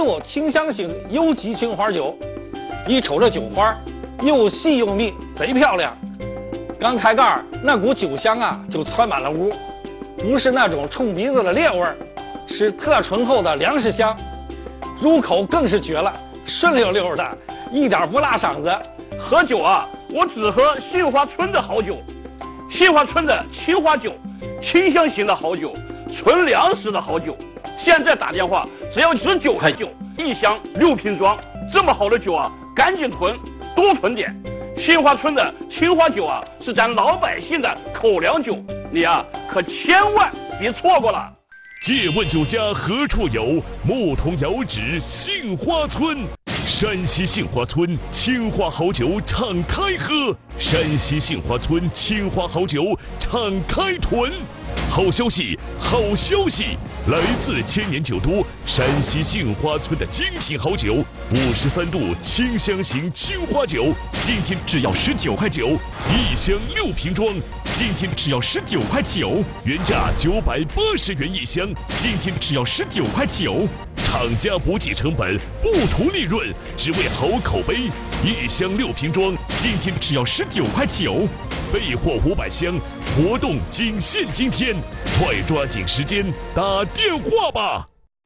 清香型优级青花酒，一瞅这酒花，又细又密，贼漂亮。刚开盖儿，那股酒香啊就窜满了屋，不是那种冲鼻子的烈味儿，是特醇厚的粮食香，入口更是绝了，顺溜溜的，一点不辣嗓子。 喝酒啊，我只喝杏花村的好酒，杏花村的青花酒，清香型的好酒，纯粮食的好酒。现在打电话只要19块9，一箱6瓶装，这么好的酒啊，赶紧囤，多囤点。杏花村的青花酒啊，是咱老百姓的口粮酒，你啊可千万别错过了。 借问酒家何处有？牧童遥指杏花村。山西杏花村青花好酒敞开喝，山西杏花村青花好酒敞开囤。好消息，好消息！来自千年酒都山西杏花村的精品好酒，53度清香型青花酒，今天只要19块9，一箱6瓶装，今天只要19块9，原价980元一箱，今天只要19块9。厂家不计成本，不图利润，只为好口碑。一箱6瓶装，今天只要19块9，备货500箱，活动仅限今天，快抓紧时间打电话吧！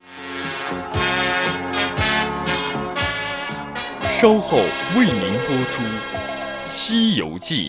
稍后为您播出《西游记》。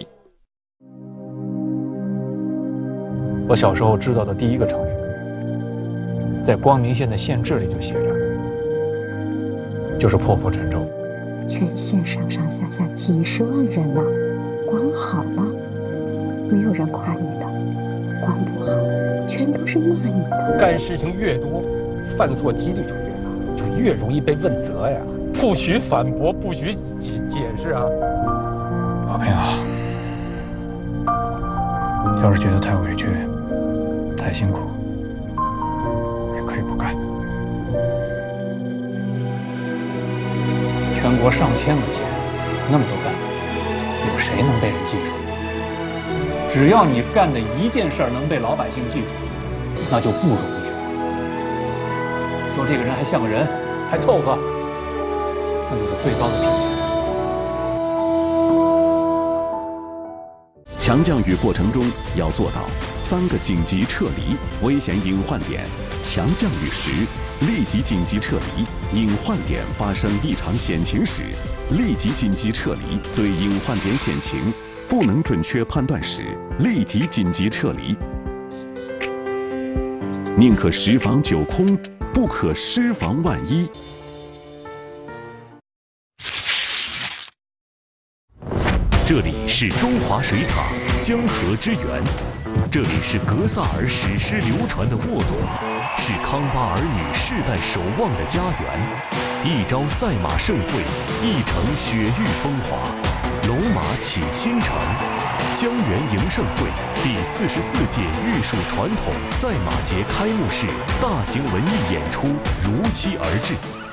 我小时候知道的第一个成语，在光明县的县志里就写着，就是破釜沉舟。 全县上上下下几10万人呢，光好了，没有人夸你的；光不好，全都是骂你的。 干事情越多，犯错几率就越大，就越容易被问责呀。不许反驳，不许解释啊！ 宝平啊，要是觉得太委屈、太辛苦，也可以不干。全国上千个县，那么多干部，有谁能被人记住？只要你干的一件事能被老百姓记住，那就不容易了。说这个人还像个人，还凑合，那就是最高的评价。 强降雨过程中要做到3个紧急撤离危险隐患点，强降雨时立即紧急撤离，隐患点发生异常险情时，立即紧急撤离，对隐患点险情不能准确判断时，立即紧急撤离。宁可10防9空，不可10防万一。 这里是中华水塔江河之源，这里是格萨尔史诗流传的沃土，是康巴儿女世代守望的家园。一朝赛马盛会，一城雪域风华，龙马启新城。江源迎盛会第44届玉树传统赛马节开幕式大型文艺演出如期而至。